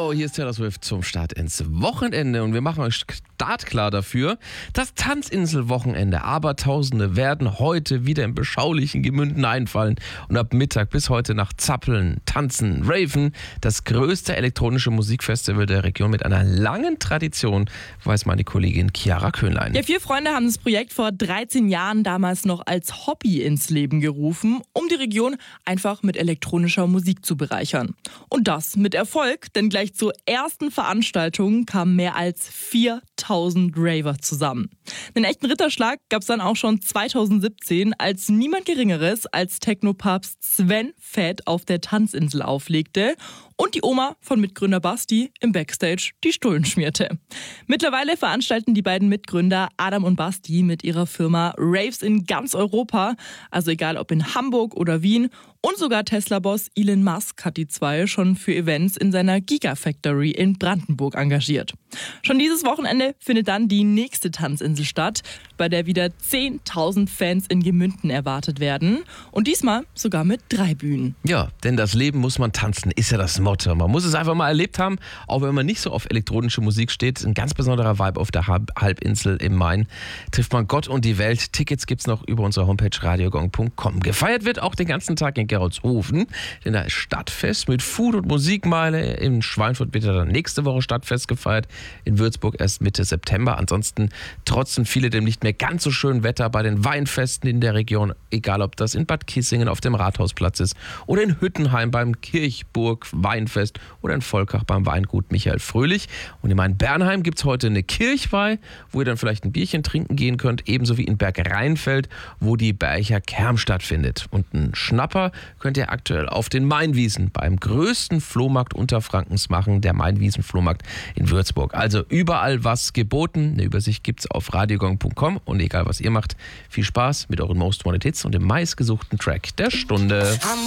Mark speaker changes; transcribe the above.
Speaker 1: So, hier ist Taylor Swift zum Start ins Wochenende und wir machen euch startklar dafür. Das Tanzinselwochenende. Abertausende werden heute wieder im beschaulichen Gemünden einfallen und ab Mittag bis heute nach Zappeln, Tanzen, Raven. Das größte elektronische Musikfestival der Region mit einer langen Tradition, weiß meine Kollegin Chiara Köhnlein.
Speaker 2: Ja, 4 Freunde haben das Projekt vor 13 Jahren damals noch als Hobby ins Leben gerufen, um die Region einfach mit elektronischer Musik zu bereichern. Und das mit Erfolg, denn gleich zur ersten Veranstaltung kamen mehr als 4000 Raver zusammen. Den echten Ritterschlag gab es dann auch schon 2017, als niemand Geringeres als Techno-Papst Sven Väth auf der Tanzinsel auflegte und die Oma von Mitgründer Basti im Backstage die Stullen schmierte. Mittlerweile veranstalten die beiden Mitgründer Adam und Basti mit ihrer Firma Raves in ganz Europa, also egal ob in Hamburg oder Wien, und sogar Tesla-Boss Elon Musk hat die zwei schon für Events in seiner Gigafactory in Brandenburg engagiert. Schon dieses Wochenende findet dann die nächste Tanzinsel statt, bei der wieder 10.000 Fans in Gemünden erwartet werden. Und diesmal sogar mit 3 Bühnen.
Speaker 1: Ja, denn das Leben muss man tanzen, ist ja das Motto. Man muss es einfach mal erlebt haben, auch wenn man nicht so auf elektronische Musik steht. Ein ganz besonderer Vibe auf der Halbinsel im Main. Trifft man Gott und die Welt. Tickets gibt's noch über unsere Homepage radiogong.com. Gefeiert wird auch den ganzen Tag in Gerolzhofen, denn da ist Stadtfest mit Food- und Musikmeile. In Schweinfurt wird ja dann nächste Woche Stadtfest gefeiert. In Würzburg erst Mitte September. Ansonsten trotzen viele dem nicht mehr ganz so schönen Wetter bei den Weinfesten in der Region. Egal, ob das in Bad Kissingen auf dem Rathausplatz ist oder in Hüttenheim beim Kirchburg Weinfest oder in Volkach beim Weingut Michael Fröhlich. Und in Main-Bernheim gibt es heute eine Kirchweih, wo ihr dann vielleicht ein Bierchen trinken gehen könnt. Ebenso wie in Bergrheinfeld, wo die Bercher Kerm stattfindet. Und einen Schnapper könnt ihr aktuell auf den Mainwiesen beim größten Flohmarkt Unterfrankens machen, der Mainwiesen-Flohmarkt in Würzburg. Also überall was geboten. Eine Übersicht gibt's auf radiogong.com und egal was ihr macht, viel Spaß mit euren Most Wanted Hits und dem meistgesuchten Track der Stunde.